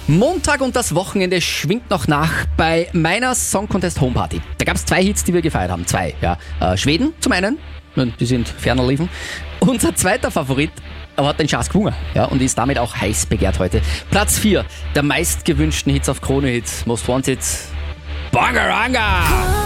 Montag und das Wochenende schwingt noch nach bei meiner Song Contest Homeparty. Da gab es 2 Hits, die wir gefeiert haben. 2, ja. Schweden zum einen, die sind ferner liefen. Unser zweiter Favorit aber hat den Schatz gewungen, ja, und ist damit auch heiß begehrt heute. Platz 4 der meistgewünschten Hits auf Krone Hits, Most Wanted, Bangaranga!